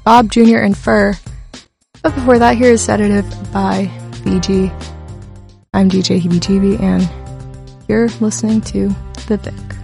Bob Jr. and Fur. But before that, here is Sedative by BG. I'm DJ Heebie-Jeebie, and you're listening to The Vic.